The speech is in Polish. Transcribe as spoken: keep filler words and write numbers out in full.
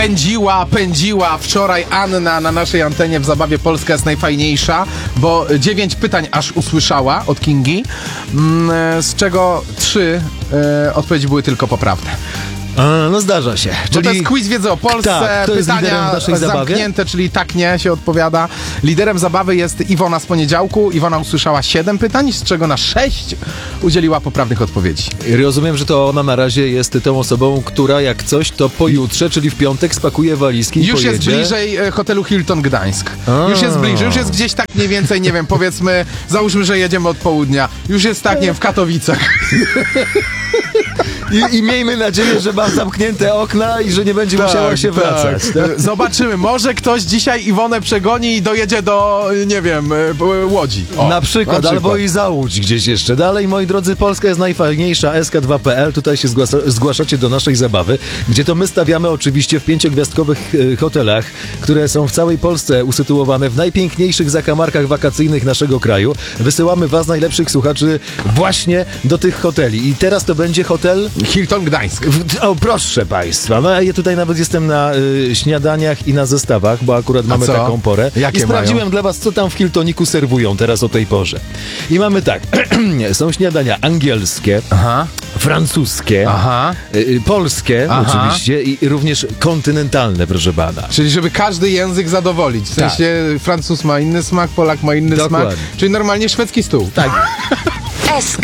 pędziła, pędziła wczoraj Anna na naszej antenie w zabawie Polska jest najfajniejsza, bo dziewięć pytań aż usłyszała od Kingi, z czego trzy e, odpowiedzi były tylko poprawne. A, no zdarza się. Czyli... to jest quiz wiedzy o Polsce, tak, kto jest pytania w naszej zamknięte, zabawie? czyli tak, nie się odpowiada. Liderem zabawy jest Iwona z poniedziałku. Iwona usłyszała siedem pytań, z czego na sześć udzieliła poprawnych odpowiedzi. Rozumiem, że to ona na razie jest tą osobą, która jak coś, to pojutrze, czyli w piątek spakuje walizki i Już pojedzie. jest bliżej e, hotelu Hilton Gdańsk. A. Już jest bliżej, już jest gdzieś tak mniej więcej, nie wiem, powiedzmy, załóżmy, że jedziemy od południa. Już jest tak, nie wiem, w Katowicach. I, I miejmy nadzieję, że ma zamknięte okna i że nie będzie tak, musiała się tak. wracać. Tak? Zobaczymy, może ktoś dzisiaj Iwonę przegoni i dojedzie do, nie wiem, Łodzi. O, na, przykład, na przykład, albo i za Łódź gdzieś jeszcze. Dalej, moi drodzy, Polska jest najfajniejsza, S K dwa kropka P L. Tutaj się zgłasza, zgłaszacie do naszej zabawy, gdzie to my stawiamy oczywiście w pięciogwiazdkowych e, hotelach, które są w całej Polsce usytuowane w najpiękniejszych zakamarkach wakacyjnych naszego kraju. Wysyłamy was, najlepszych słuchaczy, właśnie do tych hoteli. I teraz to będzie hotel Hilton Gdańsk. O, proszę państwa, no ja tutaj nawet jestem na y, śniadaniach i na zestawach, bo akurat mamy co? taką porę. Jakie I sprawdziłem mają? dla was, co tam w Hiltoniku serwują teraz o tej porze. I mamy tak, są śniadania angielskie, Aha. francuskie, Aha. y, y, polskie Aha. oczywiście i również kontynentalne, proszę pana. Czyli żeby każdy język zadowolić. W Tak. sensie Francuz ma inny smak, Polak ma inny Dokładnie. smak. Czyli normalnie szwedzki stół. Tak. S K